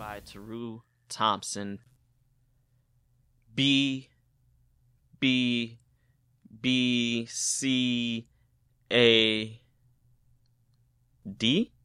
by Taru Thompson. B, B, B, C, A, D?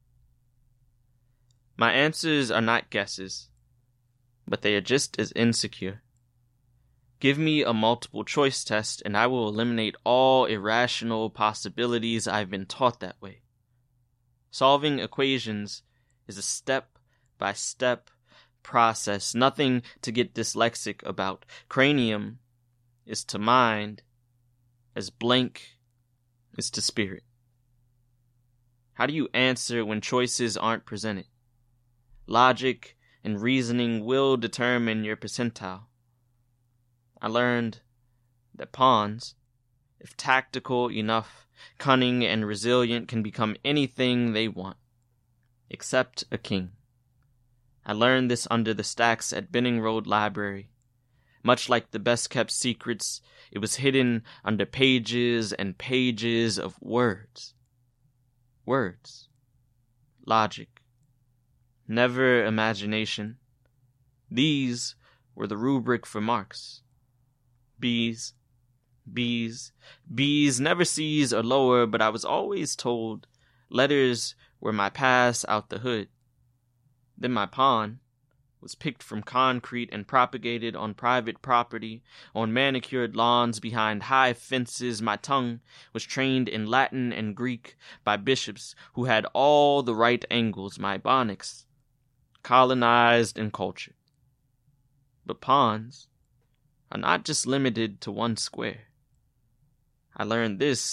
My answers are not guesses, but they are just as insecure. Give me a multiple choice test and I will eliminate all irrational possibilities I've been taught that way. Solving equations is a step-by-step process, nothing to get dyslexic about. Cranium is to mind as blank is to spirit. How do you answer when choices aren't presented? Logic and reasoning will determine your percentile. I learned that pawns, if tactical enough, cunning and resilient, can become anything they want, except a king. I learned this under the stacks at Benning Road Library. Much like the best-kept secrets, it was hidden under pages and pages of words. Words. Logic. Never imagination. These were the rubric for marks. B's, B's, B's, never C's or lower, but I was always told letters were my pass out the hood. Then my pawn was picked from concrete and propagated on private property, on manicured lawns behind high fences. My tongue was trained in Latin and Greek by bishops who had all the right angles. My bonics colonized and cultured. But pawns are not just limited to one square. I learned this